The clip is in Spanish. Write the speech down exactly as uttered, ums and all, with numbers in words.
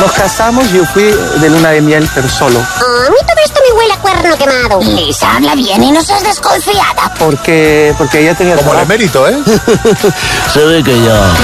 nos casamos y yo fui de luna de miel, pero solo. A mí todo esto me huele a cuerno quemado. Lisa, habla bien y no seas desconfiada. Porque, porque ella tenía... Como el emérito, ¿eh? Se ve que ya...